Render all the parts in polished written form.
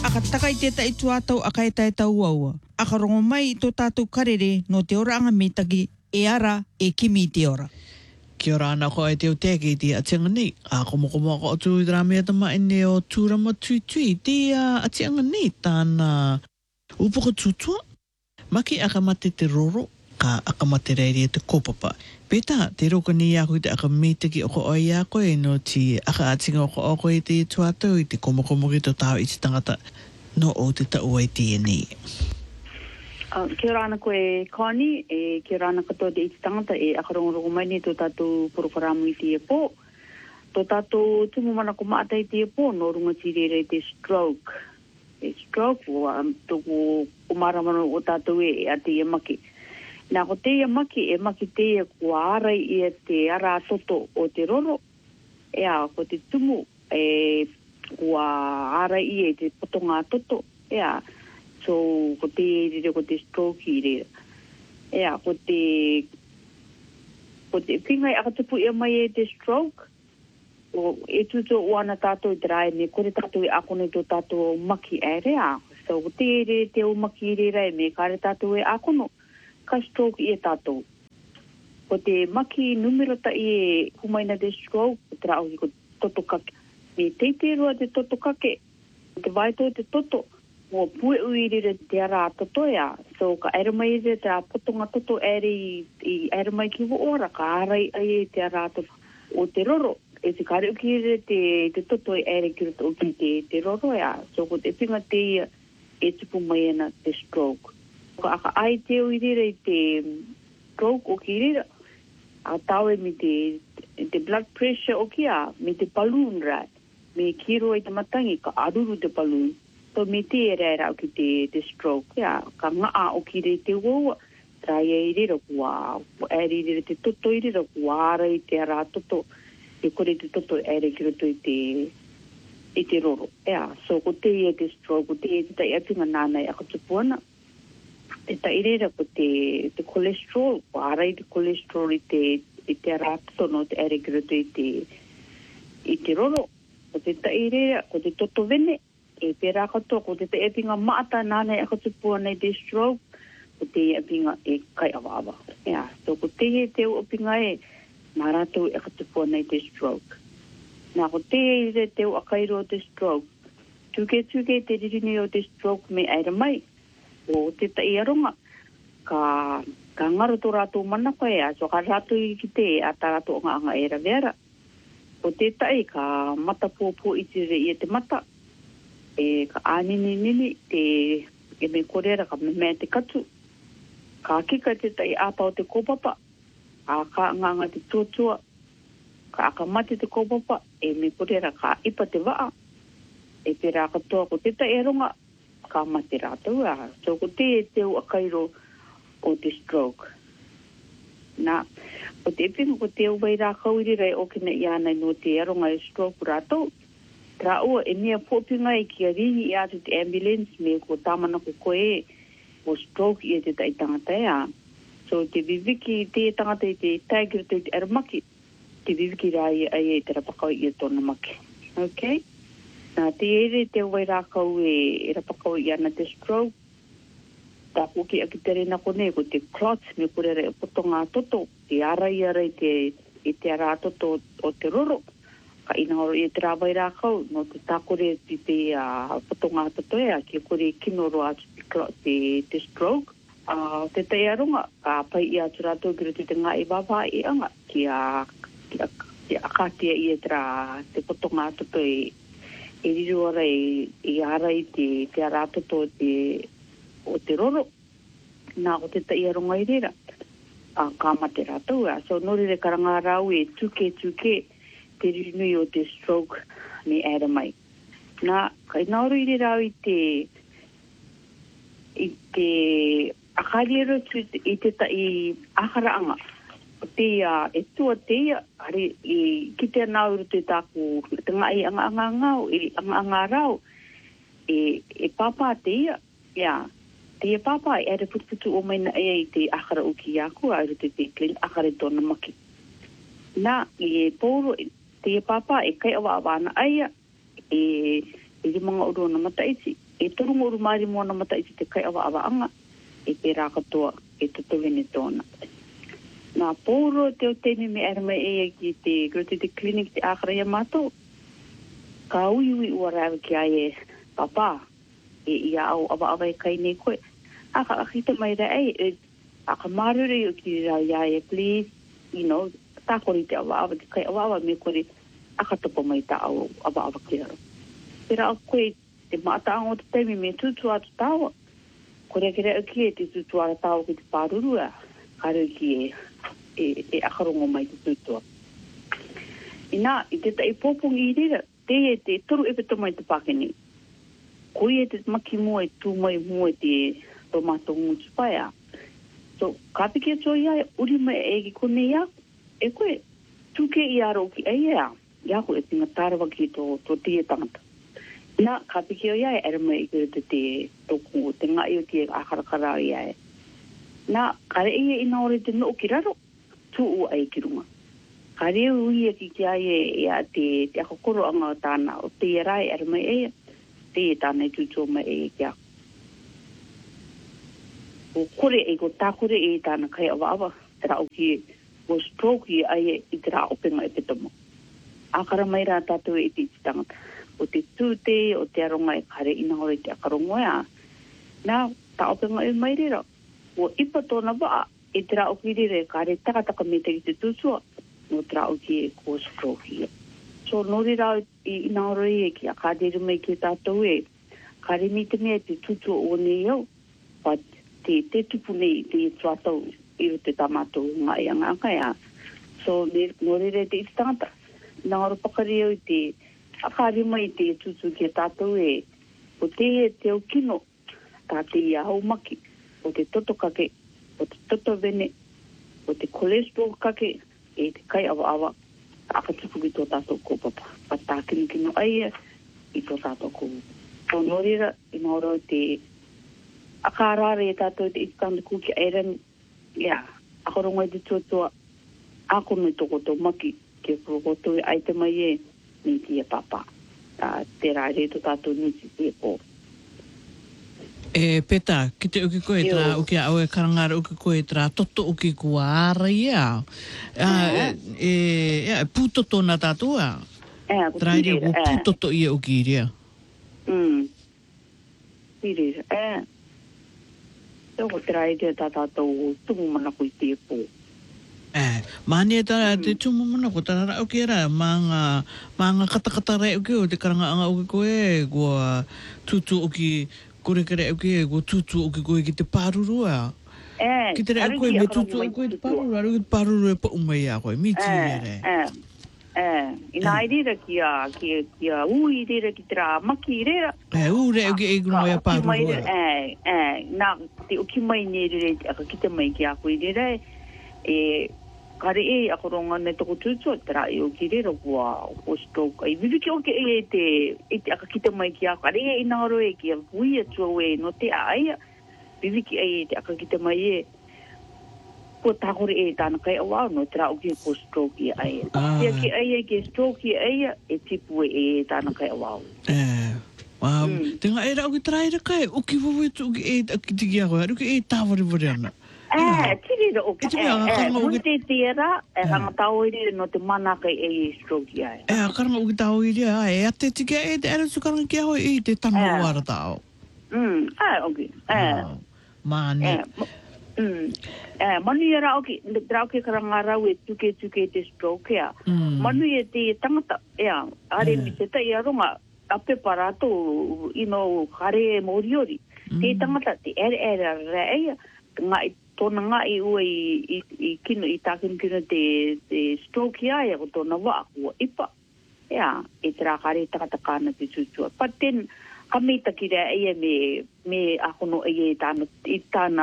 Aka takai te tai tuatau a kai tai tau aua. Aka rongo mai i tō tātou karere no te ora anga mitagi e ara e kimi te ora. Kia ora ana ko e te o teke i te atianga nei. A komokomo ako atu i rāmea tama ene o tūrama tuitui. Te atianga nei tāna upoko tutua. Maki akamate te roro, ka akamate reiri e te kopapa. Peta, te roka ni aku i te akamitaki o ko oi a koe no ti aka atinga o ko o koe te tuatau i te komokomo ki tō tāo i te tangata no o te tau ai te nei. Kia ora ana koe Connie, kia ora ana katoa te iti tangata e akarongorongo mai ni tō tātou porokaramu i te po. Tō tātou tumu mana ko maata i te po, no runga tirere te stroke. E stroke, tōku umaramano o tātou e a te maki. Nā ko te maki, e maki te kua arai i te ara toto o te roro. Ea, ko te tumu, kua arai i te potonga toto. Ea, so ko te stroke i re. Ea, ko te pingai akatupu ia mai e te stroke. O e tuto o ana tātou i te rai, me kore tātou i akone tō tātou maki e rea. So ko te o maki i re rai, me kare tātou e akono, ka stroke i e tātou. Ko te maki numero ta i e humaina te stroke, te rao i ko toto kake. Me teite rua te toto kake, te vaito te toto, o pue uirire te ara toto ea. So ka ere mai te potonga toto ere i ere mai ki ora, ka arai ai te ara toto o te roro. E te kare ukire te toto e ere ki roto uki te roro ea. So ko te pinga te ia e tupu mai ena te stroke. Ka aka ai te uirire i te stroke o ki rira, a tau e mi te blood pressure o kia, mi te balloon rai. Me kiro i te matangi, ka aruru te balloon. So me te e reira o ki te stroke, ea. Ka ngaa o ki re te uaua, trai e i rira kua, e rira te toto i rira kua ara i te ara toto. E kore te toto ere ki roto i te roro. Ea, so ko te e te stroke, ko te e te tai atinga nānei ako tupuana. Te tai reira ko te cholesterol, ko arai te cholesterol i te arato no te ere ki roto i te roro. Ko te tai reira, ko te toto vene, e pera katoa, ko te tai atinga maata nānei ako tupuana i te stroke, ko te apinga e kai awawa. Ea, so ko te e te opinga e marato e katupua nei te stroke. Nā ko te e te o akairo o te stroke. Tuke te ririni o te stroke me aira mai. O te tai aronga. Ka ngaro tō rātou manako ea. So ka rātou i ki te a tā rātou anga era vera. O te tai ka mata pōpō i te re i te mata. E ka ānini e me korera ka me mea te katu. Ka kika te tai āpau te kōpapa. A ka nganga te tuatua, ka akamate te kōpapa, e me korera ka ipa te waa, e pera katoa ko te tai aronga, ka mate rātou a. So ko te o akairo o te stroke. Nā, ko te epinga ko te uwai rā kaurirei o kina i anai no te aronga e stroke rātou. Tra ua e mea pōpinga e ki a ringi i atu te ambulance me ko tāmana ko koe o stroke i e te tai tangata ea. So te viviki te tangata i te taigiri te aramaki, te viviki rai ai e te rapakau i e tōna maki. Okay? Nā te ere te wai rākau e rapakau i ana te stroke, tā puki aki te rena kone ko te clots me kurere e potonga toto, te arai te ara toto o te roro. Ka inangaro i te rāwai rākau, no te tākore te potonga toto ea, ki kore kinoro atu te stroke. Te tai aronga, ka pai i atu rātou ki roto te ngā i wawā i anga, ki akatia i te potonga toto e riruara i ara i te ara toto o te roro. Nā ko te tai aronga i rera, ka mate rātou. So nori re karanga rau e tuke te rinui o te stroke ni era mai. Nā, kai nauru i re rau i te akarero i te tai akaraanga. Te e tua te ari i ki te nauru te tāku te ngai anga ngau, i anga rau, e papa te ia, te papa e ere putu o maina e te akara uki aku, a te klin akare tōna maki. Nā, i pōro, te papa e kai awa awana aia, e mga uro na mataiti, e turungo rumari mona mata i te kai awa anga e te rākatoa e te tawene tōna. Nā pōro te o tēne me arama e ki te gratuity clinic te ākara ia mātou, ka uiui ua rāwa ki ai e papa e ia au awa e kai nei koe. Aka akita mai rai e aka marure o ki rau ia e please, tākori te awa te kai awa me kore aka topo mai ta au awa ki rau. Pera au koe te maataango te teimi me tutu atu tawa. Kore kere aki e te tutu ara tawa ki te pārurua. Kare ki e akarongo mai te tutua. Ina, i te tai pōpungi i rira, te toru e peto mai te pakeni. Koe e te maki mua e tū mai mua te tomato ngutu paia. So, ka piki ato ia e uri mai e ki kone ia, e koe, tūke i aro ki e ia, ia koe e tinga tārawa ki tō tia tangata. Nā, ka piki o ia e ara mai i te tōku, te ngai o ki e akarakara ia e. Nā, kare e ina ore te no ki raro, tū ua ai ki runga. Kare ui e ki ai e a te akokoro anga o tāna, o te rai ara mai e, te tāna i tūtō mai e ki a. O kore e ko tākore e tāna kai awa, te rao ki o stroke ai e i te rao openga e petomo. Akara mai rā tātou e te tangata. O te tūte, o te aronga e kare ina hore te akarongo ea. Nā, tā openga e mai rera. O ipa tōna waa, e te rao ki rere, kare takataka me te ki te tūtua, no te rao ki e ko stroke. So, nori rao i ina hore e ki a kāderu mai ki tātou e, kare mi te mea te tūtua o nei au, but te tupu nei te tuatau i te tamatou ngai anga ea. So, nori re te itangata, nā ora pakari au te akari mai te tutu ki a tātou e, o te o kino, tā te ia haumaki, o te toto kake, o te toto vene, o te cholesterol kake, e te kai awa, aka tupu ki tō tātou kōpapa. Pa tā kino aia i tō tātou kōpapa. So norira, i maura te akarare e tātou te itikanda kuki airan, akarongo i te tuatua, ako noi toko tō maki, ke prokoto e aita mai e, ni tia papa. Te rai reto tātou nisi te pō. E peta, ki te uki koe tra, uki a au e karangara uki koe tra, toto uki kua ara ia. Pūtoto na tātua. Tra rea ko pūtoto ia uki rea. Pire, Toko te rai rea tātou tumu mana koe te pō. Mani e tara te tumu mana ko tara rau ki era maanga katakata rei uki o te karanga anga uki koe kua tutu uki kore kere uki e kua tutu uki koe ki te pārurua. Ki te rei koe me tutu uki koe te pārurua, uki te pārurua e pa umai a koe, mi ti ere. Ina i rira ki a ui rira ki te rā maki rira. U rei uki e grunga ia pārurua. Nā te uki mai ne rira aka kita mai ki a koe rira kare e akoronga ne toko tūtua, te rā e o ki rera kua o stroke. I viviki o ke e te aka kita mai ki a kare e inaro e ki a hui atua e no te aia. Viviki e te aka kita mai e ko tākore e tāna kai awao no te rā o ki ko stroke i aia. Ia ki aia ki stroke i aia e tipu e tāna kai awao. Te ngā e rau ki taraira kai, uki wawe tu uki e ki tiki a koe, uki e tāwari wari ana. Tirira o ke mui te tera, hanga tau i rira no te manaka e stroke i ai. Karanga uki tau i rira, e ate tiki a e te ara sukaranga ki a hoi i te tanga wara tau. Ok. Mane. Manu i rao ke karanga rau e tuke te stroke ea. Manu i te tangata, are mi te tai aronga, a pepa rato, kare e moriori. Te tangata, te ere rea, tōna ngai ua i kino i tākino te stroke ai o tōna waa kua ipa. E te rākare takatakana te tūtua. But then, ka meita ki rea eia me akono eia i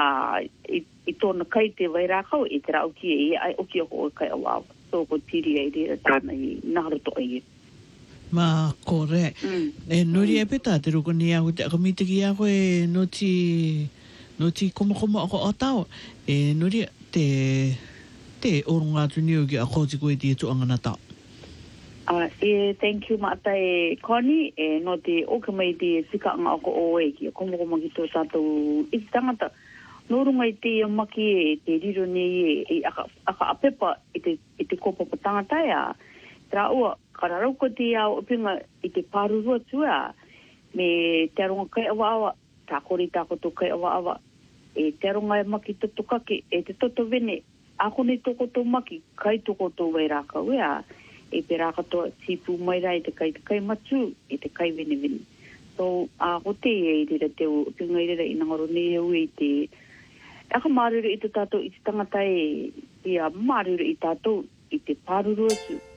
tōna kai te vai rākau, e te rā uki e ai uki o kai awao. So ko tiri e rera tāna i naharoto eia. Ma kore. Nori e peta te roko ni au te akamita ki a koe no ti komo ako o tau, nori te oronga tuni o ki a kōti koe ti e tuanga na tau. Thank you Maatai Connie, no te oka mai te sika nga ako oe ki, komo ki tō tātou i tangata. Nōrunga i te maki e te riro nei e aka apepa i te kōpapa tangata ea. Tra ua, kararauko te au opinga i te pārurua tua, me te aronga kai awa awa, tā kori tāko tō kai awa awa, e te aronga e maki totokake, e te toto vene, ako nei toko tō maki, kai toko tō wairaka wea, e pe raka toa tipu mai rai te kai matu, e te kai vene vene. So, ko te e rira te o pinga i rira i ngaro nei au i te, aka maruru i te tātou i te tangata e, ia maruru i tātou i te pāruru atu.